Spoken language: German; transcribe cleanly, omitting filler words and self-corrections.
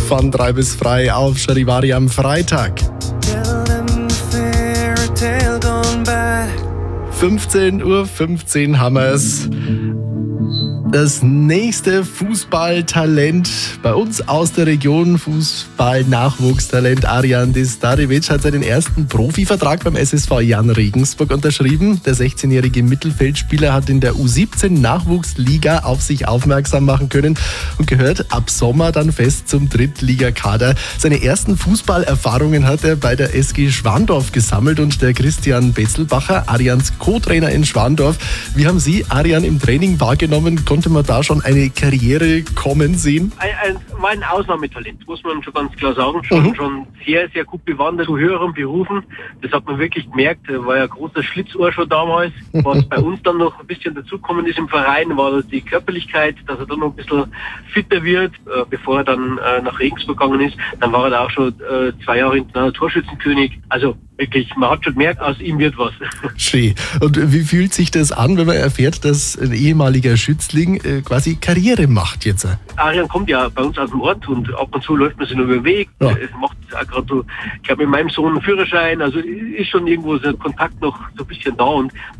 von 3 bis frei auf Charivari am Freitag. 15:15 Uhr haben wir es. Das nächste Fußballtalent bei uns aus der Region, Fußball-Nachwuchstalent Arjan Destarevic, hat seinen ersten Profivertrag beim SSV Jan Regensburg unterschrieben. Der 16-jährige Mittelfeldspieler hat in der U17-Nachwuchsliga auf sich aufmerksam machen können und gehört ab Sommer dann fest zum Drittligakader. Seine ersten Fußballerfahrungen hat er bei der SG Schwandorf gesammelt und der Christian Betzelbacher, Arjans Co-Trainer in Schwandorf. Wie haben Sie Arjan im Training wahrgenommen? Konnte man da schon eine Karriere kommen sehen? War ein Ausnahmetalent, muss man schon ganz klar sagen. Schon sehr, sehr gut bewandert zu höheren Berufen. Das hat man wirklich gemerkt. Er war ja ein großer Schlitzohr schon damals. Was bei uns dann noch ein bisschen dazugekommen ist im Verein, war das die Körperlichkeit, dass er dann noch ein bisschen fitter wird, bevor er dann nach Regensburg gegangen ist. Dann war er da auch schon 2 Jahre internationaler Torschützenkönig. Also wirklich, man hat schon gemerkt, aus ihm wird was. Schön. Und wie fühlt sich das an, wenn man erfährt, dass ein ehemaliger Schützling quasi Karriere macht jetzt? Arjan kommt ja bei uns aus dem Ort und ab und zu läuft man sich nur über den Weg. Ja. Es macht auch gerade so, ich glaube mit meinem Sohn einen Führerschein, also ist schon irgendwo so ein Kontakt noch so ein bisschen da und